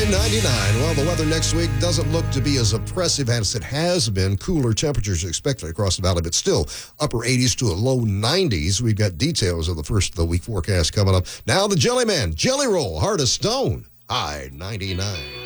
99. Well, the weather next week doesn't look to be as oppressive as it has been. Cooler temperatures expected across the valley, but still upper 80s to a low 90s. We've got details of the first of the week forecast coming up. Now the Jelly Man, Jelly Roll, Heart of Stone, high 99.